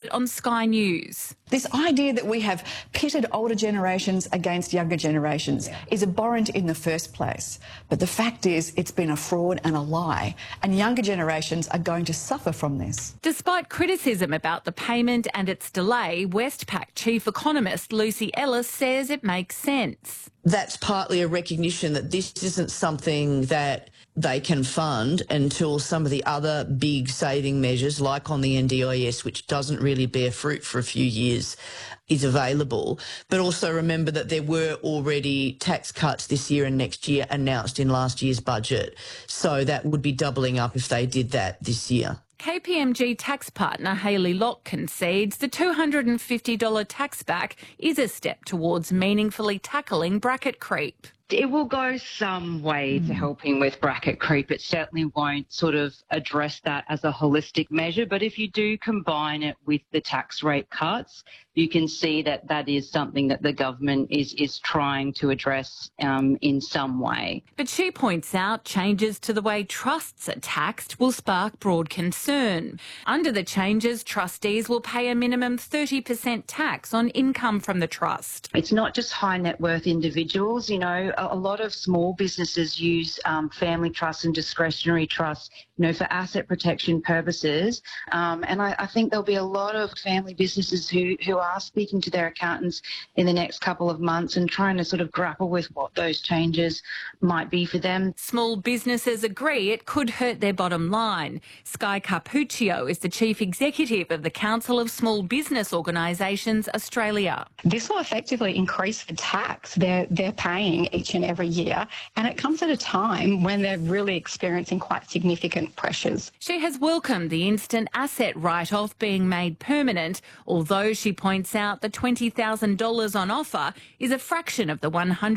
on Sky News. This idea that we have pitted older generations against younger generations is abhorrent in the first place. But the fact is it's been a fraud and a lie, and younger generations are going to suffer from this. Despite criticism about the payment and its delay, Westpac chief economist Lucy Ellis says it makes sense. That's partly a recognition that this isn't something that they can fund until some of the other big saving measures, like on the NDIS, which doesn't really bear fruit for a few years, is available. But also remember that there were already tax cuts this year and next year announced in last year's budget. So that would be doubling up if they did that this year. KPMG tax partner Hayley Locke concedes the $250 tax back is a step towards meaningfully tackling bracket creep. It will go some way to helping with bracket creep. It certainly won't sort of address that as a holistic measure, but if you do combine it with the tax rate cuts, you can see that that is something that the government is trying to address in some way. But she points out changes to the way trusts are taxed will spark broad concern. Under the changes, trustees will pay a minimum 30% tax on income from the trust. It's not just high net worth individuals, you know, a lot of small businesses use family trusts and discretionary trusts, you know, for asset protection purposes. And I think there'll be a lot of family businesses who are speaking to their accountants in the next couple of months and trying to sort of grapple with what those changes might be for them. Small businesses agree it could hurt their bottom line. Sky Carpuccio is the chief executive of the Council of Small Business Organisations Australia. This will effectively increase the tax they're paying each and every year, and it comes at a time when they're really experiencing quite significant pressures. She has welcomed the instant asset write-off being made permanent, although she points out the $20,000 on offer is a fraction of the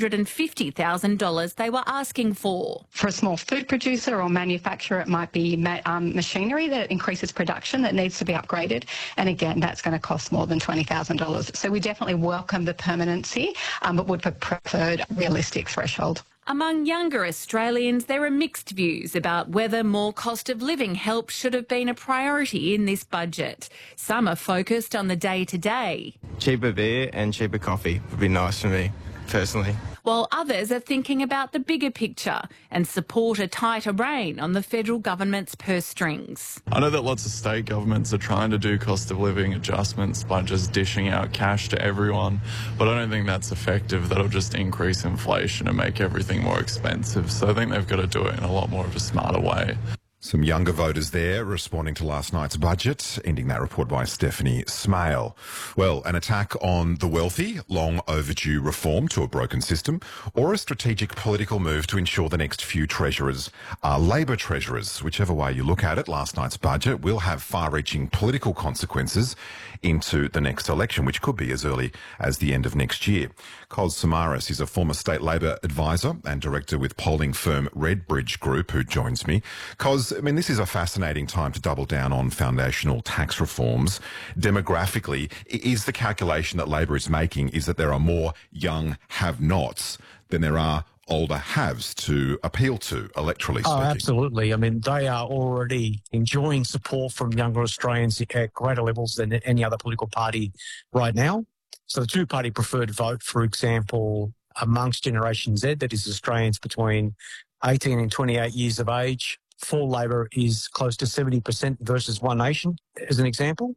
$150,000 they were asking for. For a small food producer or manufacturer, it might be machinery that increases production that needs to be upgraded, and again, that's going to cost more than $20,000. So we definitely welcome the permanency, but would have preferred a realistic threshold. Among younger Australians, there are mixed views about whether more cost of living help should have been a priority in this budget. Some are focused on the day-to-day. Cheaper beer and cheaper coffee would be nice for me, personally. While others are thinking about the bigger picture and support a tighter rein on the federal government's purse strings. I know that lots of state governments are trying to do cost of living adjustments by just dishing out cash to everyone, but I don't think that's effective. That'll just increase inflation and make everything more expensive. So I think they've got to do it in a lot more of a smarter way. Some younger voters there responding to last night's budget, ending that report by Stephanie Smale. Well, an attack on the wealthy, long overdue reform to a broken system, or a strategic political move to ensure the next few treasurers are Labor treasurers. Whichever way you look at it, last night's budget will have far-reaching political consequences into the next election, which could be as early as the end of next year. Kos Samaras is a former state Labor advisor and director with polling firm Redbridge Group, who joins me. Kos, I mean, this is a fascinating time to double down on foundational tax reforms. Demographically, is the calculation that Labor is making is that there are more young have-nots than there are older haves to appeal to, electorally speaking? Oh, absolutely. I mean, they are already enjoying support from younger Australians at greater levels than any other political party right now. So the two-party preferred vote, for example, amongst Generation Z, that is Australians between 18 and 28 years of age, for Labor is close to 70% versus One Nation, as an example.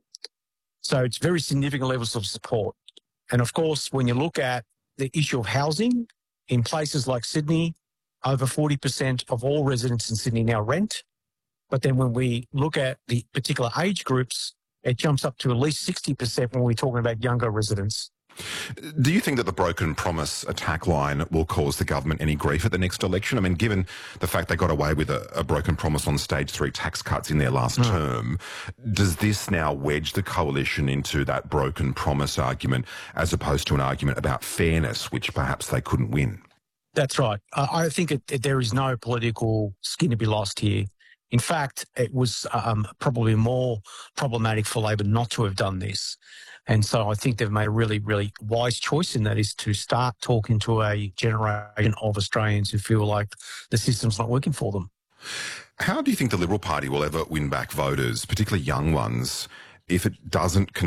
So it's very significant levels of support. And of course, when you look at the issue of housing, in places like Sydney, over 40% of all residents in Sydney now rent. But then when we look at the particular age groups, it jumps up to at least 60% when we're talking about younger residents. Do you think that the broken promise attack line will cause the government any grief at the next election? I mean, given the fact they got away with a broken promise on stage 3 tax cuts in their last term, does this now wedge the coalition into that broken promise argument as opposed to an argument about fairness, which perhaps they couldn't win? That's right. I think there is no political skin to be lost here. In fact, it was probably more problematic for Labor not to have done this. And so I think they've made a really, really wise choice in that, is to start talking to a generation of Australians who feel like the system's not working for them. How do you think the Liberal Party will ever win back voters, particularly young ones, if it doesn't